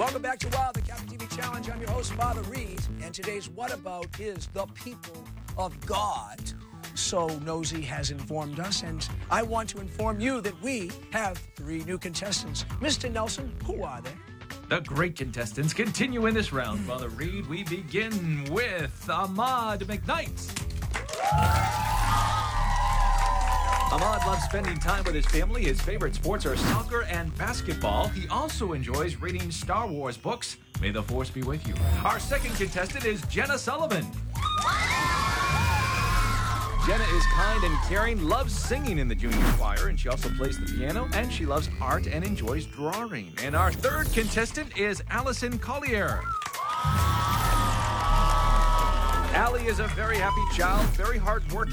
Welcome back to Wow, the Catholic TV Challenge. I'm your host, Father Reed, and today's What About is the people of God. So Nosy has informed us, and I want to inform you that we have 3 new contestants. Mr. Nelson, who are they? The great contestants continue in this round. Father Reed, we begin with Ahmad McKnight. Ahmad loves spending time with his family. His favorite sports are soccer and basketball. He also enjoys reading Star Wars books. May the Force be with you. Our second contestant is Jenna Sullivan. Jenna is kind and caring, loves singing in the junior choir, and she also plays the piano, and she loves art and enjoys drawing. And our third contestant is Allison Collier. Allie is a very happy child, very hardworking.